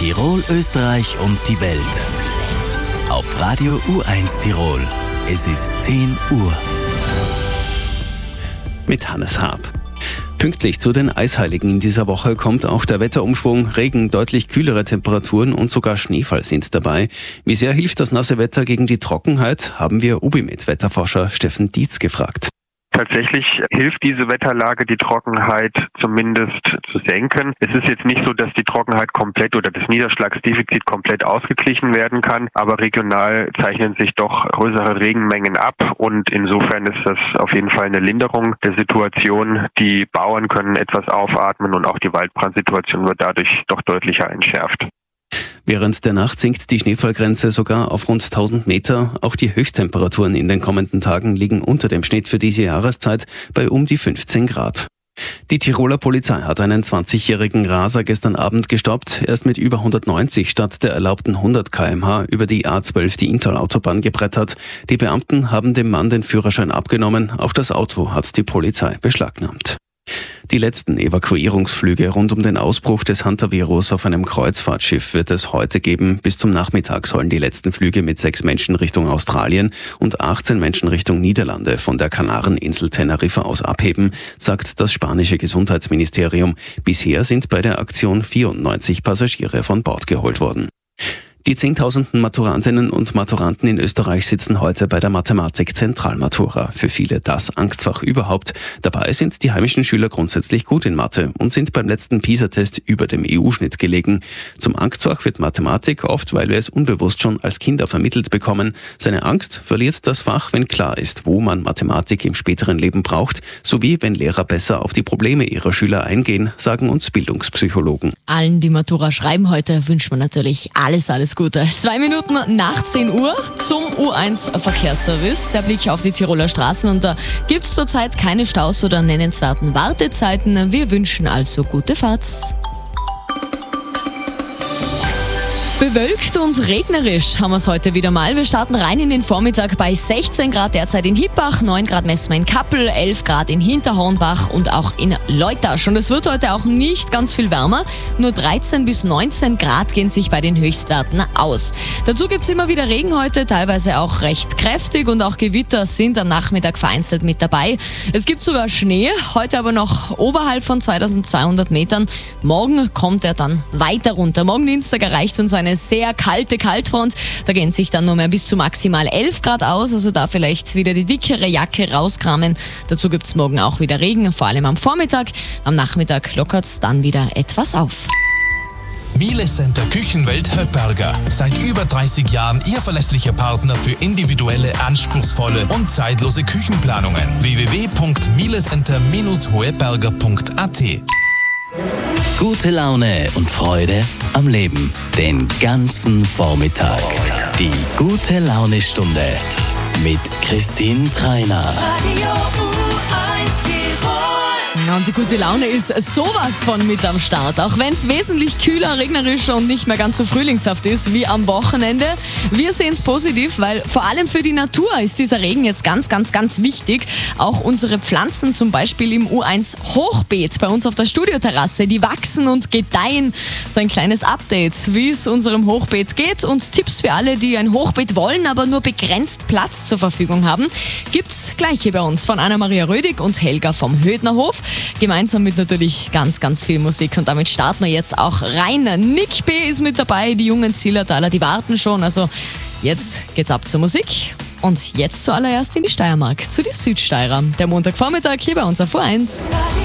Tirol, Österreich und die Welt. Auf Radio U1 Tirol. Es ist 10 Uhr. Mit Hannes Haab. Pünktlich zu den Eisheiligen in dieser Woche kommt auch der Wetterumschwung. Regen, deutlich kühlere Temperaturen und sogar Schneefall sind dabei. Wie sehr hilft das nasse Wetter gegen die Trockenheit, haben wir Ubimed-Wetterforscher Steffen Dietz gefragt. Tatsächlich hilft diese Wetterlage, die Trockenheit zumindest zu senken. Es ist jetzt nicht so, dass die Trockenheit komplett oder das Niederschlagsdefizit komplett ausgeglichen werden kann, aber regional zeichnen sich doch größere Regenmengen ab und insofern ist das auf jeden Fall eine Linderung der Situation. Die Bauern können etwas aufatmen und auch die Waldbrandsituation wird dadurch doch deutlicher entschärft. Während der Nacht sinkt die Schneefallgrenze sogar auf rund 1000 Meter. Auch die Höchsttemperaturen in den kommenden Tagen liegen unter dem Schnitt für diese Jahreszeit bei um die 15 Grad. Die Tiroler Polizei hat einen 20-jährigen Raser gestern Abend gestoppt. Er ist mit über 190 statt der erlaubten 100 km/h über die A12 die Inntal-Autobahn gebrettert. Die Beamten haben dem Mann den Führerschein abgenommen. Auch das Auto hat die Polizei beschlagnahmt. Die letzten Evakuierungsflüge rund um den Ausbruch des Hantavirus auf einem Kreuzfahrtschiff wird es heute geben. Bis zum Nachmittag sollen die letzten Flüge mit 6 Menschen Richtung Australien und 18 Menschen Richtung Niederlande von der Kanareninsel Teneriffa aus abheben, sagt das spanische Gesundheitsministerium. Bisher sind bei der Aktion 94 Passagiere von Bord geholt worden. Die 10.000 Maturantinnen und Maturanten in Österreich sitzen heute bei der Mathematik-Zentralmatura. Für viele das Angstfach überhaupt. Dabei sind die heimischen Schüler grundsätzlich gut in Mathe und sind beim letzten PISA-Test über dem EU-Schnitt gelegen. Zum Angstfach wird Mathematik oft, weil wir es unbewusst schon als Kinder vermittelt bekommen. Seine Angst verliert das Fach, wenn klar ist, wo man Mathematik im späteren Leben braucht, sowie wenn Lehrer besser auf die Probleme ihrer Schüler eingehen, sagen uns Bildungspsychologen. Allen, die Matura schreiben heute, wünscht man natürlich alles Gute. 2 Minuten nach 10 Uhr zum U1 Verkehrsservice. Der Blick auf die Tiroler Straßen und da gibt es zurzeit keine Staus oder nennenswerten Wartezeiten. Wir wünschen also gute Fahrt. Bewölkt und regnerisch haben wir es heute wieder mal. Wir starten rein in den Vormittag bei 16 Grad derzeit in Hippach, 9 Grad messen wir in Kappel, 11 Grad in Hinterhornbach und auch in Leutasch. Und es wird heute auch nicht ganz viel wärmer, nur 13 bis 19 Grad gehen sich bei den Höchstwerten aus. Dazu gibt es immer wieder Regen heute, teilweise auch recht kräftig und auch Gewitter sind am Nachmittag vereinzelt mit dabei. Es gibt sogar Schnee, heute aber noch oberhalb von 2200 Metern. Morgen kommt er dann weiter runter. Morgen Dienstag erreicht uns eine sehr kalte Kaltfront. Da gehen sich dann nur mehr bis zu maximal 11 Grad aus. Also da vielleicht wieder die dickere Jacke rauskramen. Dazu gibt es morgen auch wieder Regen, vor allem am Vormittag. Am Nachmittag lockert es dann wieder etwas auf. Miele Center Küchenwelt Höpperger. Seit über 30 Jahren Ihr verlässlicher Partner für individuelle, anspruchsvolle und zeitlose Küchenplanungen. www.mielecenter-hoeberger.at. Gute Laune und Freude am Leben. Den ganzen Vormittag. Die gute Laune-Stunde mit Christine Treiner. Und die gute Laune ist sowas von mit am Start. Auch wenn es wesentlich kühler, regnerischer und nicht mehr ganz so frühlingshaft ist wie am Wochenende. Wir sehen es positiv, weil vor allem für die Natur ist dieser Regen jetzt ganz wichtig. Auch unsere Pflanzen zum Beispiel im U1 Hochbeet bei uns auf der Studioterrasse, die wachsen und gedeihen. So ein kleines Update, wie es unserem Hochbeet geht und Tipps für alle, die ein Hochbeet wollen, aber nur begrenzt Platz zur Verfügung haben, gibt's gleich hier bei uns von Anna-Maria Rödig und Helga vom Hödnerhof. Gemeinsam mit natürlich ganz viel Musik und damit starten wir jetzt auch rein. Nick B. ist mit dabei, die jungen Zillertaler, die warten schon. Also jetzt geht's ab zur Musik und jetzt zuallererst in die Steiermark, zu den Südsteirer. Der Montagvormittag hier bei uns auf U1.